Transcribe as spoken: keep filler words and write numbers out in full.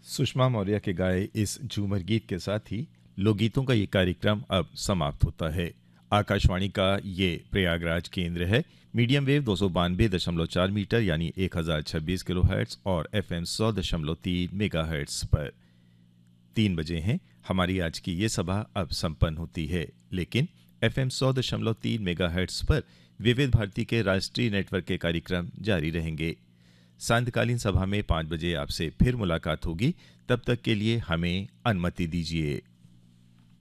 सुषमा मौर्य के गाए इस झूमर गीत के साथ ही लोकगीतों का ये कार्यक्रम अब समाप्त होता है। आकाशवाणी का ये प्रयागराज केंद्र है। मीडियम वेव दो सौ बानवे दशमलव चार मीटर यानी एक हजार छब्बीस किलो हर्ट्स और एफ एम सौ दशमलव तीन मेगा हर्ट्स पर तीन बजे हैं। हमारी आज की ये सभा अब संपन्न होती है, लेकिन एफ एम सौ दशमलव तीन मेगा हर्ट्स पर विविध भारती के राष्ट्रीय नेटवर्क के कार्यक्रम जारी रहेंगे। सांध्यकालीन सभा में पाँच बजे आपसे फिर मुलाकात होगी। तब तक के लिए हमें अनुमति दीजिए।